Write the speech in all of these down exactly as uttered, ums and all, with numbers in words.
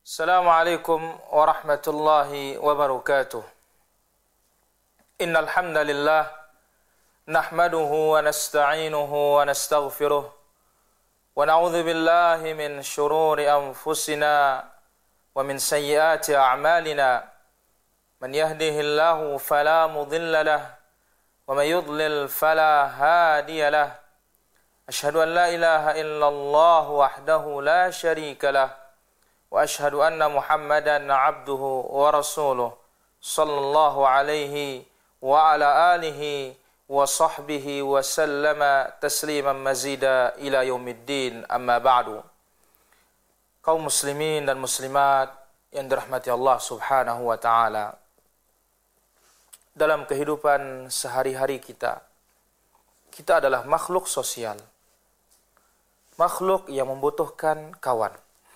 Assalamualaikum warahmatullahi wabarakatuh. Innal hamdalillah nahmaduhu wa nasta'inuhu wa nastaghfiruh wa na'udzu billahi min shururi anfusina wa min sayyiati a'malina. Man yahdihillahu fala mudilla lahu wa man yudlil fala hadiya lahu. Ashhadu an la ilaha illallah wahdahu la syarika lahu wa ashhadu anna Muhammadan abduhu wa rasuluh sallallahu alaihi wa ala alihi wa sahbihi wa sallama tasliman mazida ila yaumiddin, amma ba'du. Kaum muslimin dan muslimat yang dirahmati Allah subhanahu wa ta'ala, dalam kehidupan sehari-hari kita, kita adalah makhluk sosial, makhluk yang membutuhkan kawan,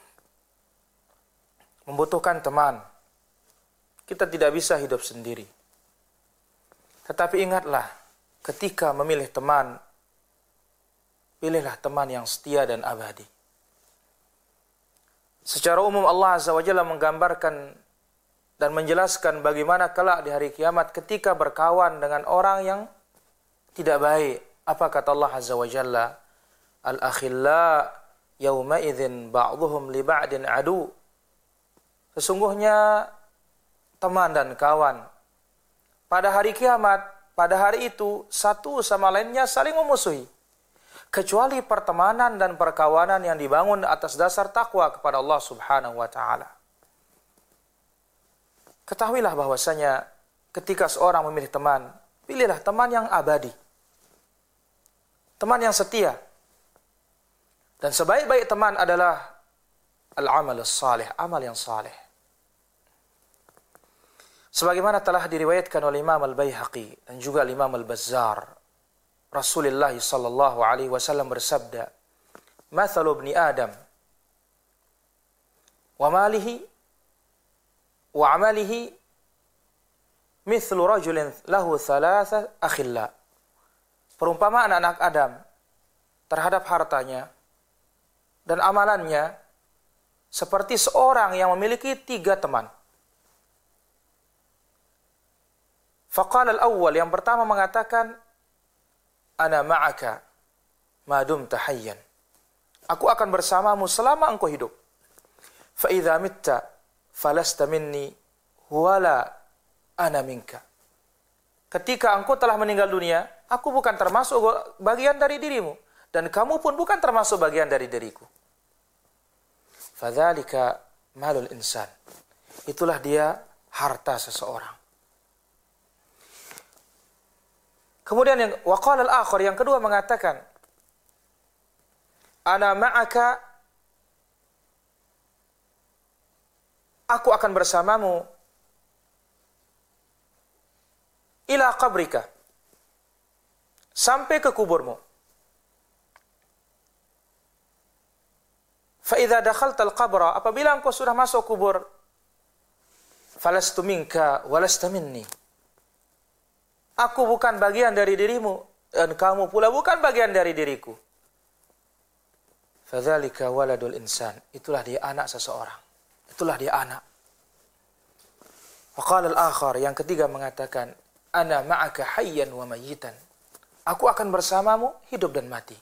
membutuhkan teman. Kita tidak bisa hidup sendiri. Tetapi ingatlah, ketika memilih teman, pilihlah teman yang setia dan abadi. Secara umum Allah Azza wa Jalla menggambarkan dan menjelaskan bagaimana kelak di hari kiamat ketika berkawan dengan orang yang tidak baik. Apa kata Allah Azza wa Jalla? Al-akhilla yawma idzin ba'dhuhum li ba'din adu. Sesungguhnya teman dan kawan pada hari kiamat, pada hari itu satu sama lainnya saling memusuhi, kecuali pertemanan dan perkawanan yang dibangun atas dasar takwa kepada Allah Subhanahu wa taala. Ketahuilah bahwasanya ketika seorang memilih teman, pilihlah teman yang abadi, teman yang setia. Dan sebaik-baik teman adalah al-amal salih, amal yang saleh. Sebagaimana telah diriwayatkan oleh Imam Al-Baihaqi dan juga Imam Al-Bazzar, Rasulullah sallallahu alaihi wasallam bersabda, "Mathalu ibni Adam wa malihi wa amalihi mithlu rajulin lahu thalatha akhilla." Perumpamaan anak Adam terhadap hartanya dan amalannya seperti seorang yang memiliki tiga teman. Faqala al-awwal, yang pertama mengatakan, ana ma'aka ma dumta hayyan. Aku akan bersamamu selama engkau hidup. Fa idza mitta falasta minni wala ana minka. Ketika engkau telah meninggal dunia, aku bukan termasuk bagian dari dirimu dan kamu pun bukan termasuk bagian dari diriku. Fadzalika malul insan. Itulah dia harta seseorang. Kemudian yang waqala al-akhar, yang kedua mengatakan, ana ma'aka, aku akan bersamamu ila qabrika, sampai ke kuburmu. Fa idza dakhalta al-qabra, apabila engkau sudah masuk kubur, falastu minka walasta minni. Aku bukan bagian dari dirimu dan kamu pula bukan bagian dari diriku. Fadzalika waladul insan. Itulah dia anak seseorang. Itulah dia anak. Waqala al-akhar, yang ketiga mengatakan, ana ma'aka hayyan wa mayyitan. Aku akan bersamamu hidup dan mati.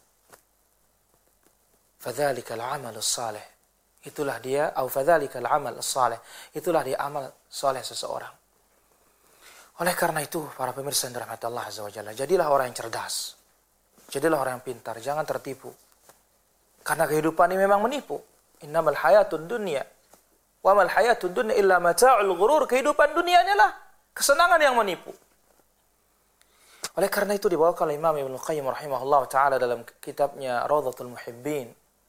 Fadzalika al-amal as-salih. Itulah dia, atau fadzalika al-amal as-salih. Itulah dia amal saleh seseorang. Oleh karena itu, para pemirsa yang dirahmati Allah Azza wa Jalla, jadilah orang yang cerdas. Jadilah orang yang pintar, jangan tertipu. Karena kehidupan ini memang menipu. Innamal hayatud dunya wa mal hayatud dunya illa mata'ul ghurur. Kehidupan dunia adalah kesenangan yang menipu. Oleh karena itu dibawakan oleh Imam Ibnu Qayyim rahimahullah taala dalam kitabnya Rawdatul Muhibbin.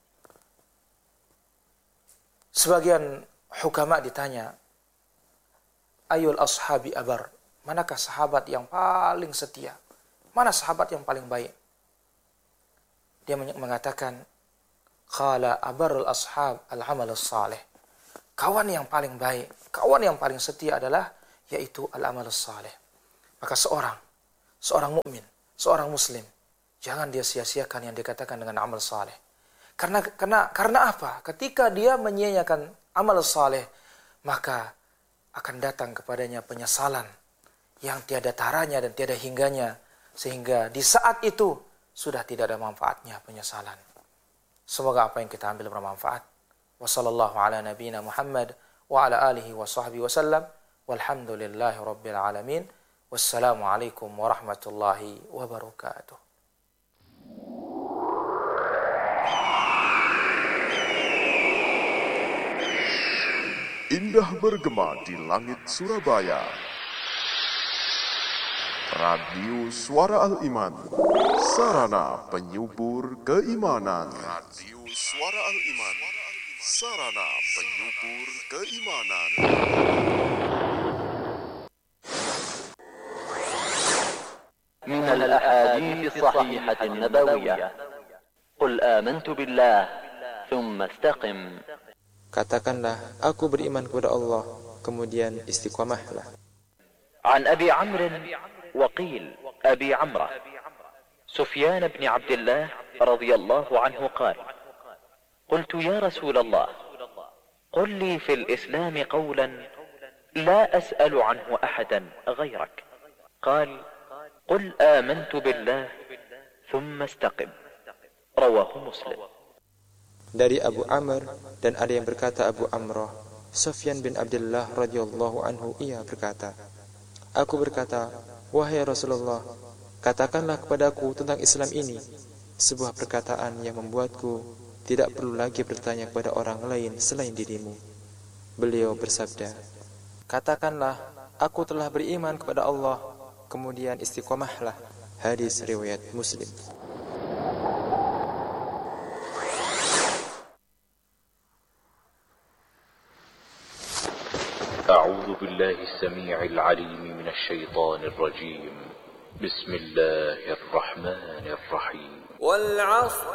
Sebagian hukama ditanya, ayul ashabi abar, manakah sahabat yang paling setia? Mana sahabat yang paling baik? Dia mengatakan, qala abarul ashab al-amal as-salih. Kawan yang paling baik, kawan yang paling setia adalah yaitu al-amal as-salih. Maka seorang, seorang mukmin, seorang muslim, jangan dia sia-siakan yang dikatakan dengan amal saleh. Karena karena karena apa? Ketika dia menyia-nyiakan amal saleh, maka akan datang kepadanya penyesalan yang tiada taranya dan tiada hingganya, sehingga di saat itu sudah tidak ada manfaatnya penyesalan. Semoga apa yang kita ambil bermanfaat. Wassallallahu ala nabiyyina Muhammad wa ala alihi wa sahbihi wasallam. Walhamdulillahi rabbil alamin. Wassalamualaikum warahmatullahi wabarakatuh. Indah bergema di langit Surabaya. Radio Suara Al-Iman, sarana penyubur keimanan. Radio Suara Al-Iman, sarana penyubur keimanan. من الأحاديث الصحيحة النبوية قل آمنت بالله ثم استقم. Katakanlah, aku beriman kepada Allah, kemudian istiqamahlah. عن أبي عمرو وقيل أبي عمرو سفيان بن عبد الله رضي الله عنه قال: قلت يا رسول الله قل لي في الإسلام قولا لا أسأل عنه أحدا غيرك. قال: قل آمنت بالله ثم استقم. رواه مسلم. Dari Abu Amr, dan ada yang berkata Abu Amrah, Sufyan bin Abdullah radhiyallahu anhu, ia berkata, aku berkata, wahai Rasulullah, katakanlah kepadaku tentang Islam ini, sebuah perkataan yang membuatku tidak perlu lagi bertanya kepada orang lain selain dirimu. Beliau bersabda, katakanlah, aku telah beriman kepada Allah, kemudian istiqomahlah. Hadis riwayat Muslim. أعوذ بالله السميع العليم من الشيطان الرجيم. بسم الله الرحمن الرحيم. والعصر